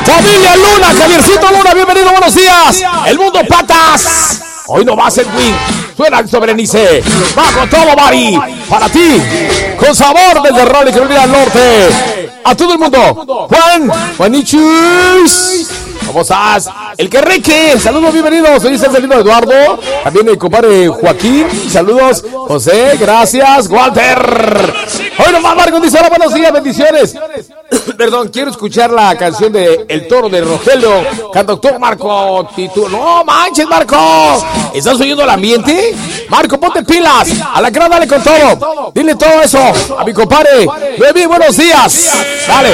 Familia Luna, Javiercito Luna, bienvenido, buenos días. El mundo patas. Hoy no va a ser win. Suena sobre Nice. Va con todo, Mari. Para ti. Con sabor desde Raleigh, Carolina del Norte. A todo el mundo. Juanichus. ¿Cómo estás? El que Ricky, saludos, bienvenidos. Hoy está saliendo Eduardo. También el compadre Joaquín. Saludos, José, gracias. Walter. Hoy nomás Marco dice: hola, buenos días, bendiciones. Perdón, quiero escuchar la canción de El Toro de Rogelio. Cantautor Marco. No manches, Marco. ¿Estás oyendo el ambiente? Marco, ponte pilas. A la gran, dale con todo. Dile todo eso a mi compadre. Baby, buenos días. Dale.